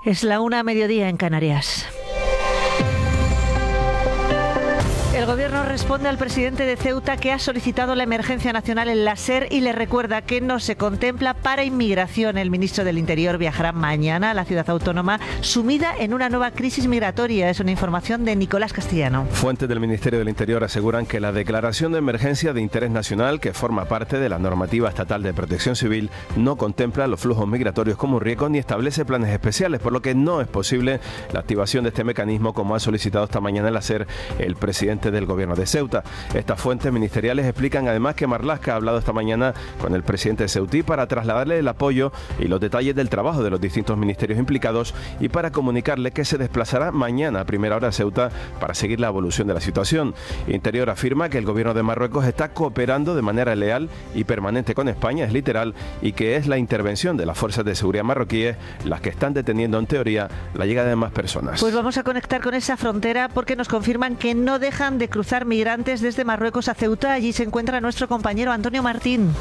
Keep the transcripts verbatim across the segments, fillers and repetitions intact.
Es la una a mediodía en Canarias. El Gobierno responde al presidente de Ceuta, que ha solicitado la emergencia nacional en la SER, y le recuerda que no se contempla para inmigración. El ministro del Interior viajará mañana a la ciudad autónoma, sumida en una nueva crisis migratoria. Es una información de Nicolás Castellano. Fuentes del Ministerio del Interior aseguran que la declaración de emergencia de interés nacional, que forma parte de la normativa estatal de protección civil, no contempla los flujos migratorios como un riesgo ni establece planes especiales, por lo que no es posible la activación de este mecanismo, como ha solicitado esta mañana en la SER el presidente del Gobierno de Ceuta. Estas fuentes ministeriales explican además que Marlaska ha hablado esta mañana con el presidente de Ceutí para trasladarle el apoyo y los detalles del trabajo de los distintos ministerios implicados, y para comunicarle que se desplazará mañana a primera hora a Ceuta para seguir la evolución de la situación. Interior afirma que el Gobierno de Marruecos está cooperando de manera leal y permanente con España, es literal, y que es la intervención de las fuerzas de seguridad marroquíes las que están deteniendo en teoría la llegada de más personas. Pues vamos a conectar con esa frontera, porque nos confirman que no dejan de cruzar migrantes desde Marruecos a Ceuta. Allí se encuentra nuestro compañero Antonio Martín.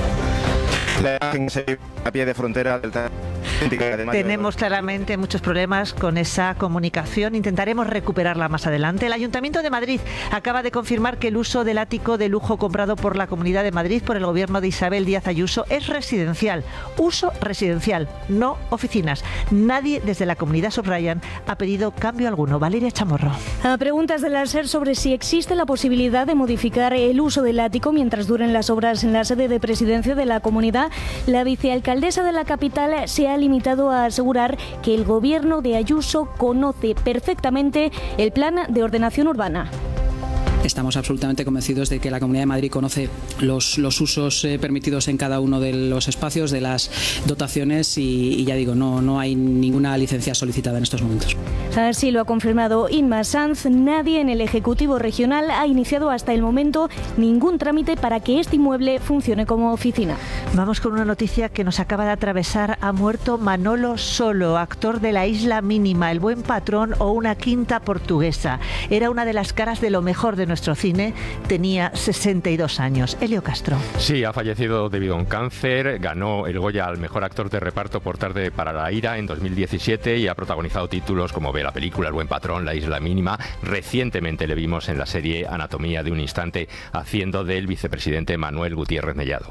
A pie de frontera del Tenemos claramente muchos problemas con esa comunicación. Intentaremos recuperarla más adelante. El Ayuntamiento de Madrid acaba de confirmar que el uso del ático de lujo comprado por la Comunidad de Madrid por el gobierno de Isabel Díaz Ayuso es residencial. Uso residencial, no oficinas. Nadie desde la comunidad, subrayan, ha pedido cambio alguno. Valeria Chamorro. A preguntas de la SER sobre si existe la posibilidad de modificar el uso del ático mientras duren las obras en la sede de presidencia de la comunidad, la vicealcaldesa de la capital se ha limitado a asegurar que el gobierno de Ayuso conoce perfectamente el plan de ordenación urbana. Estamos absolutamente convencidos de que la Comunidad de Madrid conoce los, los usos eh, permitidos en cada uno de los espacios, de las dotaciones, y, y ya digo, no, no hay ninguna licencia solicitada en estos momentos. Así lo ha confirmado Inma Sanz. Nadie en el Ejecutivo Regional ha iniciado hasta el momento ningún trámite para que este inmueble funcione como oficina. Vamos con una noticia que nos acaba de atravesar. Ha muerto Manolo Solo, actor de La Isla Mínima, El Buen Patrón o Una Quinta Portuguesa. Era una de las caras de lo mejor de nuestro cine. Tenía sesenta y dos años. Elio Castro. Sí, ha fallecido debido a un cáncer. Ganó el Goya al mejor actor de reparto por Tarde para la ira en dos mil diecisiete y ha protagonizado títulos como ve la película El Buen Patrón, La Isla Mínima. Recientemente le vimos en la serie Anatomía de un Instante haciendo del vicepresidente Manuel Gutiérrez Mellado.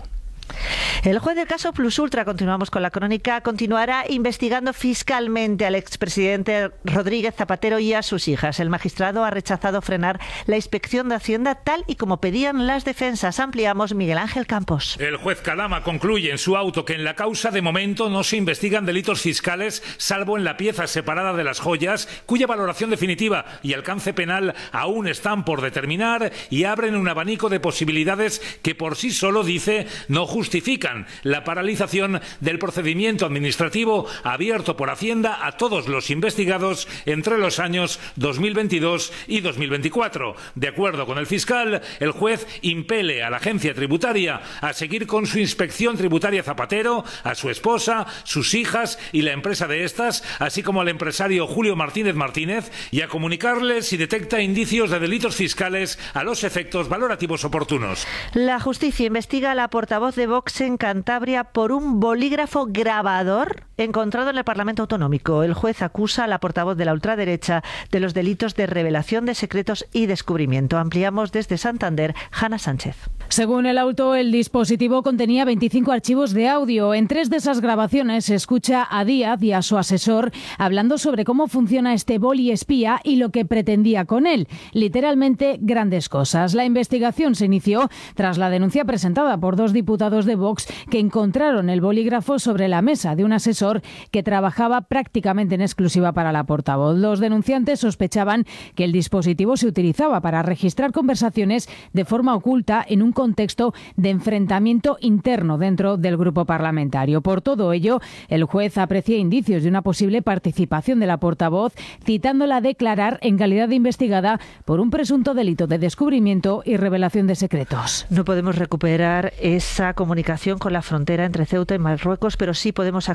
El juez del caso Plus Ultra, continuamos con la crónica, continuará investigando fiscalmente al expresidente Rodríguez Zapatero y a sus hijas. El magistrado ha rechazado frenar la inspección de Hacienda tal y como pedían las defensas. Ampliamos, Miguel Ángel Campos. El juez Calama concluye en su auto que en la causa de momento no se investigan delitos fiscales, salvo en la pieza separada de las joyas, cuya valoración definitiva y alcance penal aún están por determinar, y abren un abanico de posibilidades que por sí solo, dice, no justifican la paralización del procedimiento administrativo abierto por Hacienda a todos los investigados entre los años dos mil veintidós y dos mil veinticuatro. De acuerdo con el fiscal, el juez impele a la agencia tributaria a seguir con su inspección tributaria Zapatero, a su esposa, sus hijas y la empresa de estas, así como al empresario Julio Martínez Martínez, y a comunicarles si detecta indicios de delitos fiscales a los efectos valorativos oportunos. La justicia investiga a la portavoz de Vox en Cantabria por un bolígrafo grabador encontrado en el Parlamento Autonómico. El juez acusa a la portavoz de la ultraderecha de los delitos de revelación de secretos y descubrimiento. Ampliamos desde Santander, Hanna Sánchez. Según el auto, el dispositivo contenía veinticinco archivos de audio. En tres de esas grabaciones se escucha a Díaz y a su asesor hablando sobre cómo funciona este boli espía y lo que pretendía con él. Literalmente, grandes cosas. La investigación se inició tras la denuncia presentada por dos diputados de Vox que encontraron el bolígrafo sobre la mesa de un asesor que trabajaba prácticamente en exclusiva para la portavoz. Los denunciantes sospechaban que el dispositivo se utilizaba para registrar conversaciones de forma oculta en un contexto de enfrentamiento interno dentro del grupo parlamentario. Por todo ello, el juez aprecia indicios de una posible participación de la portavoz, citándola a declarar en calidad de investigada por un presunto delito de descubrimiento y revelación de secretos. No podemos recuperar esa comunicación con la frontera entre Ceuta y Marruecos, pero sí podemos actualizar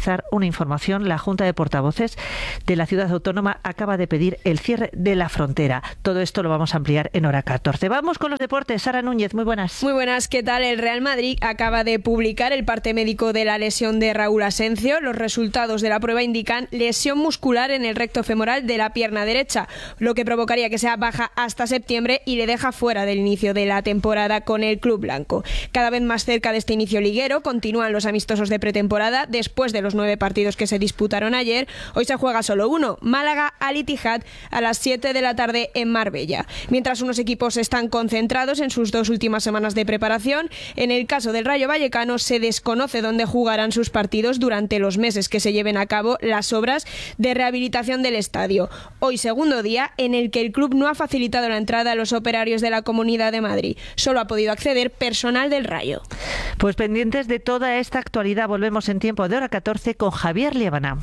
actualizar una información. La Junta de Portavoces de la ciudad autónoma acaba de pedir el cierre de la frontera. Todo esto lo vamos a ampliar en hora catorce. Vamos con los deportes. Sara Núñez, muy buenas. Muy buenas, ¿qué tal? El Real Madrid acaba de publicar el parte médico de la lesión de Raúl Asencio. Los resultados de la prueba indican lesión muscular en el recto femoral de la pierna derecha, lo que provocaría que sea baja hasta septiembre y le deja fuera del inicio de la temporada con el club blanco. Cada vez más cerca de este inicio liguero continúan los amistosos de pretemporada. Después de los nueve partidos que se disputaron ayer, hoy se juega solo uno, Málaga Al Ittihad, a las siete de la tarde en Marbella. Mientras unos equipos están concentrados en sus dos últimas semanas de preparación, en el caso del Rayo Vallecano se desconoce dónde jugarán sus partidos durante los meses que se lleven a cabo las obras de rehabilitación del estadio. Hoy segundo día en el que el club no ha facilitado la entrada a los operarios de la Comunidad de Madrid. Solo ha podido acceder personal del Rayo. Pues pendientes de toda esta actualidad, volvemos en tiempo de hora catorce con Javier Liébana.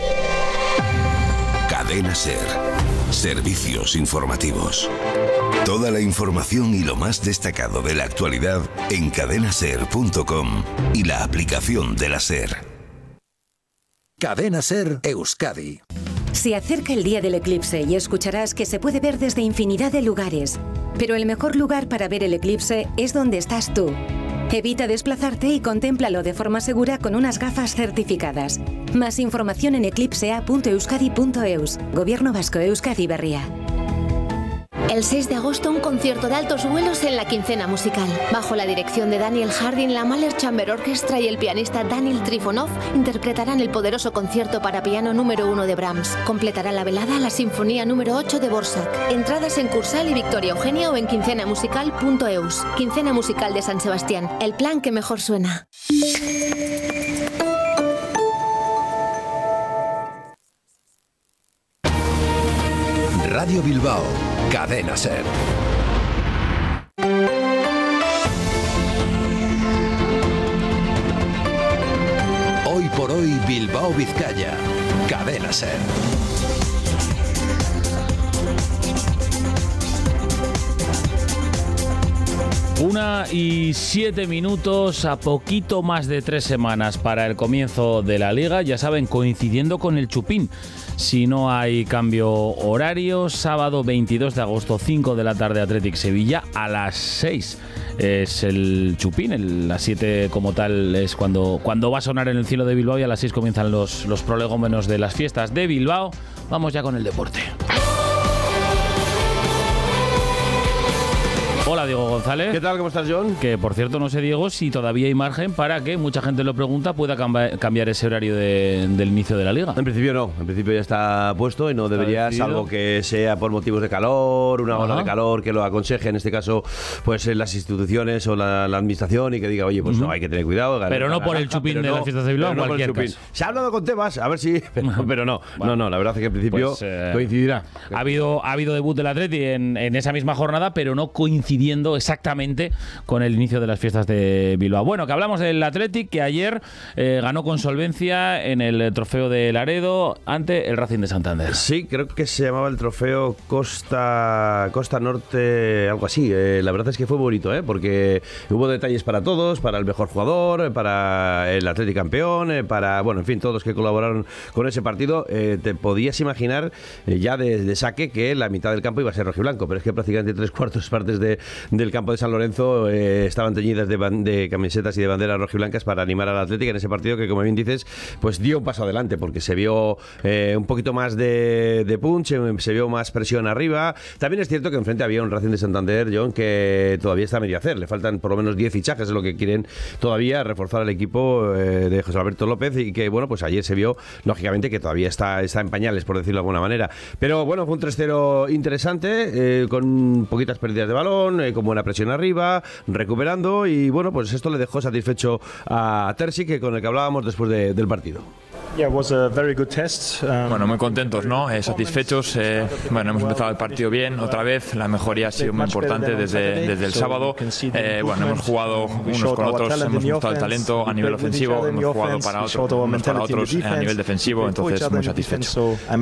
Cadena SER. Servicios informativos. Toda la información y lo más destacado de la actualidad en cadena ser punto com y la aplicación de la SER. Cadena SER Euskadi. Se acerca el día del eclipse y escucharás que se puede ver desde infinidad de lugares. Pero el mejor lugar para ver el eclipse es donde estás tú. Evita desplazarte y contémplalo de forma segura con unas gafas certificadas. Más información en eclipsea punto euskadi punto eus. Gobierno Vasco, Euskadi Berria. El seis de agosto un concierto de altos vuelos en la Quincena Musical. Bajo la dirección de Daniel Harding, la Mahler Chamber Orchestra y el pianista Daniel Trifonov interpretarán el poderoso concierto para piano número uno de Brahms. Completará la velada la Sinfonía número ocho de Borsak. Entradas en Cursal y Victoria Eugenia o en quincena musical punto eus. Quincena Musical de San Sebastián, el plan que mejor suena. Radio Bilbao, Cadena SER. Hoy por hoy Bilbao Vizcaya, Cadena SER. Una y siete minutos, a poquito más de tres semanas para el comienzo de la Liga, ya saben, coincidiendo con el Chupín. Si no hay cambio horario, sábado veintidós de agosto, cinco de la tarde, Athletic Sevilla, a las seis es el Chupín, el, las siete como tal es cuando, cuando va a sonar en el cielo de Bilbao y a las seis comienzan los, los prolegómenos de las fiestas de Bilbao. Vamos ya con el deporte. Hola, Diego González. ¿Qué tal? ¿Cómo estás, John? Que, por cierto, no sé, Diego, si todavía hay margen para que, mucha gente lo pregunta, pueda camba- cambiar ese horario de, del inicio de la Liga. En principio no, en principio ya está puesto y no debería, salvo que sea por motivos de calor, una ola de calor que lo aconseje, en este caso, pues en las instituciones o la, la administración y que diga, oye, pues uh-huh. no, hay que tener cuidado. Pero no por el Chupín de no, las fiestas de Bilbao, no cualquier caso. Se ha hablado con Tebas, a ver si... Pero, pero no, bueno, no, no, la verdad es que en principio pues, eh, coincidirá. Ha habido, ha habido debut del Atleti en, en esa misma jornada, pero no coincidiendo exactamente con el inicio de las fiestas de Bilbao. Bueno, que hablamos del Athletic, que ayer eh, ganó con solvencia en el trofeo de Laredo ante el Racing de Santander. Sí, creo que se llamaba el trofeo Costa Costa Norte, algo así. Eh, la verdad es que fue bonito, ¿eh? Porque hubo detalles para todos, para el mejor jugador, para el Athletic campeón, eh, para, bueno, en fin, todos los que colaboraron con ese partido. Eh, te podías imaginar eh, ya de, de saque que la mitad del campo iba a ser rojiblanco, pero es que prácticamente tres cuartos partes de, del campo de San Lorenzo eh, estaban teñidas de, ban- de camisetas y de banderas rojiblancas para animar al Atlético en ese partido que, como bien dices, pues dio un paso adelante porque se vio eh, un poquito más de, de punch, se vio más presión arriba. También es cierto que enfrente había un Racing de Santander, John, que todavía está a medio hacer. Le faltan por lo menos diez fichajes, es lo que quieren todavía reforzar el equipo eh, de José Alberto López y que, bueno, pues ayer se vio, lógicamente, que todavía está, está en pañales, por decirlo de alguna manera. Pero, bueno, fue un tres cero interesante, eh, con poquitas pérdidas de balón, eh, con buena presión arriba, recuperando y bueno, pues esto le dejó satisfecho a Terzi, que con el que hablábamos después de, del partido. Bueno, muy contentos, ¿no? Eh, satisfechos. Eh, bueno, hemos empezado el partido bien, otra vez. La mejoría ha sido muy importante desde, desde el sábado. Eh, bueno, hemos jugado unos con otros, hemos mostrado el talento a nivel ofensivo, hemos jugado para otros, unos para otros a nivel defensivo, entonces muy satisfechos.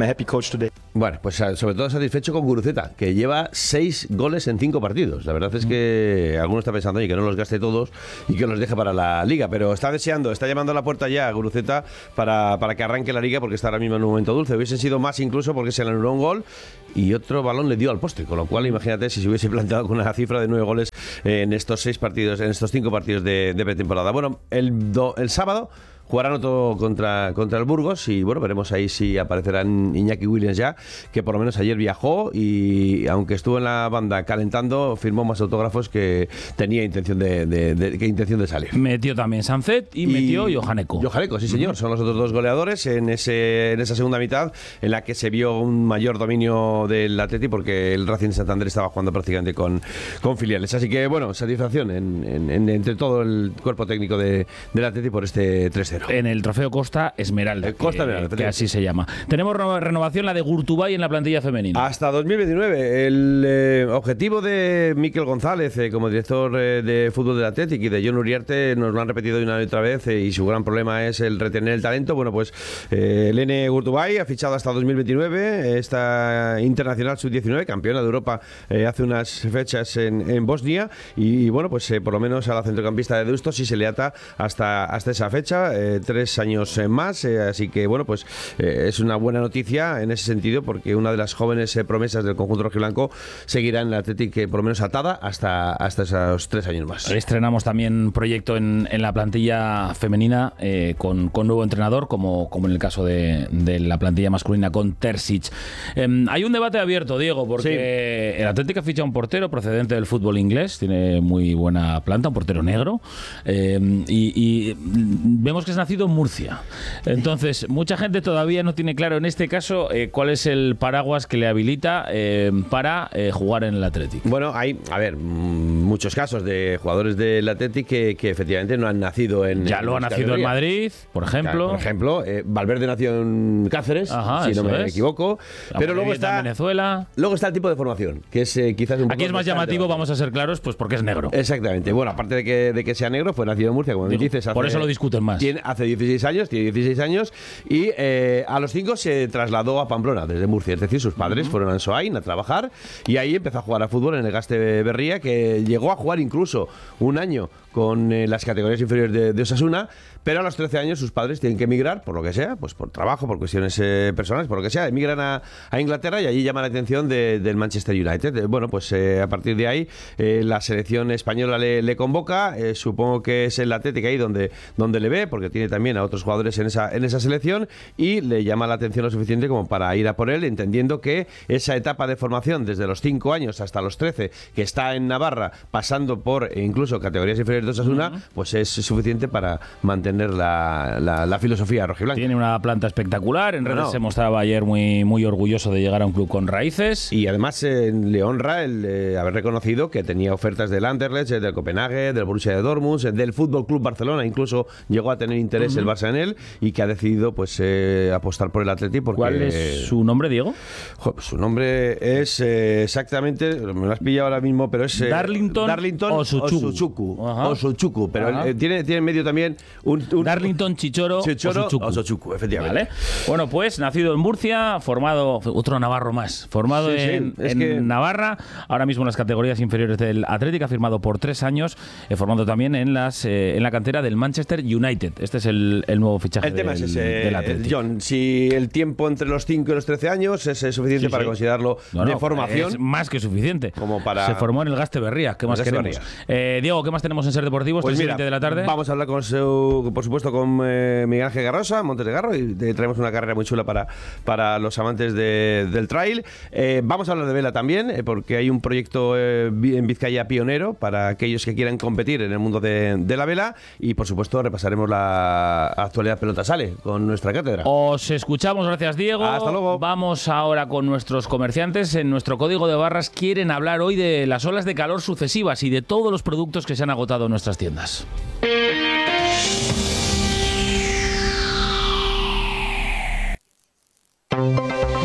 Bueno, pues sobre todo satisfecho con Guruceta, que lleva seis goles en cinco partidos. La verdad es que alguno está pensando, oye, que no los gaste todos y que los deje para la Liga, pero está deseando, está llamando a la puerta ya a Guruceta para, para que arranque la Liga, porque está ahora mismo en un momento dulce. Hubiesen sido más incluso porque se le anuló un gol y otro balón le dio al poste, con lo cual imagínate si se hubiese planteado con una cifra de nueve goles en estos seis partidos, en estos cinco partidos de, de pretemporada. Bueno, el, do, el sábado jugarán otro contra, contra el Burgos y bueno, veremos ahí si aparecerán Iñaki Williams ya, que por lo menos ayer viajó y aunque estuvo en la banda calentando, firmó más autógrafos que tenía intención de, de, de, que intención de salir. Metió también Sancet y, y metió Johaneko. Johaneko, sí señor, son los otros dos goleadores en, ese, en esa segunda mitad en la que se vio un mayor dominio del Atleti porque el Racing Santander estaba jugando prácticamente con, con filiales. Así que bueno, satisfacción en, en, en, entre todo el cuerpo técnico de, del Atleti por este tres cero. En el trofeo Costa Esmeralda, eh, Costa que, Esmeralda, que así se llama. Tenemos renovación, la de Gurtubay en la plantilla femenina. Hasta dos mil veintinueve. El eh, objetivo de Miquel González eh, como director eh, de fútbol del Athletic y de Jon Uriarte nos lo han repetido una y otra vez eh, y su gran problema es el retener el talento. Bueno, pues eh, Lene Gurtubay ha fichado hasta dos mil veintinueve, esta internacional sub diecinueve, campeona de Europa eh, hace unas fechas en, en Bosnia y, y bueno, pues eh, por lo menos a la centrocampista de Deusto sí se le ata hasta, hasta esa fecha. Eh, tres años más, eh, así que bueno, pues eh, es una buena noticia en ese sentido porque una de las jóvenes eh, promesas del conjunto rojiblanco seguirá en el Athletic eh, por lo menos atada hasta, hasta esos tres años más. Estrenamos también proyecto en, en la plantilla femenina eh, con, con nuevo entrenador como, como en el caso de, de la plantilla masculina con Terzic. Eh, hay un debate abierto, Diego, porque sí. El Athletic ha fichado un portero procedente del fútbol inglés, tiene muy buena planta, un portero negro eh, y, y vemos que es nacido en Murcia. Entonces, mucha gente todavía no tiene claro en este caso eh, cuál es el paraguas que le habilita eh, para eh, jugar en el Athletic. Bueno, hay, a ver, muchos casos de jugadores del Athletic que, que efectivamente no han nacido en... Ya lo ha nacido en Madrid, por ejemplo. Por ejemplo, eh, Valverde nació en Cáceres, Ajá, si no me es. equivoco. La pero luego está en Venezuela. Luego está el tipo de formación, que es eh, quizás un poco... Aquí es más llamativo, vamos a ser claros, pues porque es negro. Exactamente. Bueno, aparte de que, de que sea negro, fue nacido en Murcia, como Digo, dices. Hace, por eso lo discuten más. Tiene, hace dieciséis años, tiene dieciséis años y eh, a los cinco se trasladó a Pamplona desde Murcia, es decir, sus padres uh-huh. fueron a Ansoain a trabajar y ahí empezó a jugar a fútbol en el Gaste Berría, que llegó a jugar incluso un año con eh, las categorías inferiores de, de Osasuna, pero a los trece años sus padres tienen que emigrar, por lo que sea, pues por trabajo, por cuestiones eh, personales, por lo que sea, emigran a, a Inglaterra y allí llama la atención de, del Manchester United. Eh, bueno, pues eh, a partir de ahí eh, la selección española le, le convoca, eh, supongo que es el Atlético ahí donde, donde le ve, porque tiene también a otros jugadores en esa, en esa selección y le llama la atención lo suficiente como para ir a por él, entendiendo que esa etapa de formación desde los cinco años hasta los trece, que está en Navarra, pasando por eh, incluso categorías inferiores de Osasuna, uh-huh. pues es suficiente para mantener la, la, la filosofía rojiblanca. Tiene una planta espectacular, en redes no, no. se mostraba ayer muy, muy orgulloso de llegar a un club con raíces. Y además eh, le honra el eh, haber reconocido que tenía ofertas del Anderlecht, del Copenhague, del Borussia de Dortmund, del Fútbol Club Barcelona, incluso llegó a tener interés uh-huh. el Barça en él y que ha decidido pues eh, apostar por el Athletic porque... ¿Cuál es su nombre, Diego? Jo, su nombre es eh, exactamente, me lo has pillado ahora mismo, pero es... Eh, Darlington, Darlington Osuchuku. Osuchuku, pero él, eh, tiene, tiene en medio también un... un Darlington Chichoro, Chichoro Osuchuku. Osuchuku, efectivamente. ¿Vale? Bueno, pues nacido en Murcia, formado, otro navarro más, formado sí, en, sí, en que... Navarra, ahora mismo en las categorías inferiores del Athletic, ha firmado por tres años, eh, formando también en las eh, en la cantera del Manchester United. Este es el, el nuevo fichaje el tema del, es ese, del Athletic. John, si el tiempo entre los cinco y los trece años es, es suficiente sí, para sí. considerarlo no, no, de formación. Es más que suficiente. Como para... Se formó en el Gaste Berría. ¿Qué más queremos? Eh, Diego, ¿qué más tenemos en Ser Deportivos? Pues mira, de la tarde. Vamos a hablar con su, por supuesto con eh, Miguel Ángel Garrosa, Montes de Garro, y te traemos una carrera muy chula para, para los amantes de, del trail. Eh, vamos a hablar de vela también, eh, porque hay un proyecto eh, en Vizcaya pionero para aquellos que quieran competir en el mundo de, de la vela y por supuesto repasaremos la actualidad Pelota Sale con nuestra cátedra. Os escuchamos, gracias Diego. Hasta luego. Vamos ahora con nuestros comerciantes. En nuestro código de barras quieren hablar hoy de las olas de calor sucesivas y de todos los productos que se han agotado en nuestras tiendas.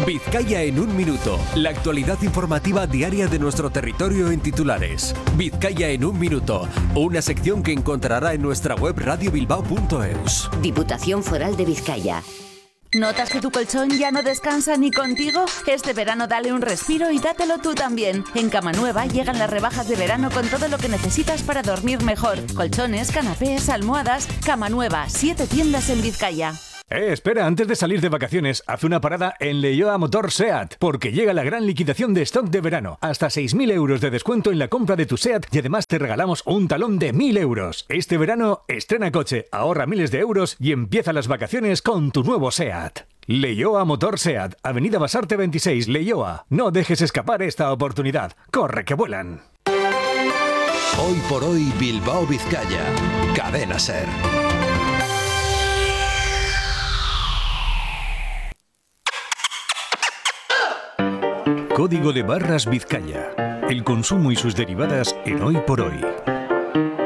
Vizcaya en un minuto. La actualidad informativa diaria de nuestro territorio en titulares. Vizcaya en un minuto. Una sección que encontrará en nuestra web radio bilbao punto eus. Diputación Foral de Vizcaya. ¿Notas que tu colchón ya no descansa ni contigo? Este verano dale un respiro y dátelo tú también. En Cama Nueva llegan las rebajas de verano con todo lo que necesitas para dormir mejor. Colchones, canapés, almohadas. Cama Nueva, siete tiendas en Vizcaya. Eh, espera, antes de salir de vacaciones, haz una parada en Leioa Motor SEAT, porque llega la gran liquidación de stock de verano. Hasta seis mil euros de descuento en la compra de tu SEAT y además te regalamos un talón de mil euros. Este verano, estrena coche, ahorra miles de euros y empieza las vacaciones con tu nuevo SEAT. Leioa Motor SEAT, Avenida Basarte veintiséis, Leioa. No dejes escapar esta oportunidad. ¡Corre que vuelan! Hoy por hoy, Bilbao Vizcaya. Cadena SER. Código de barras Vizcaya. El consumo y sus derivadas en Hoy por Hoy.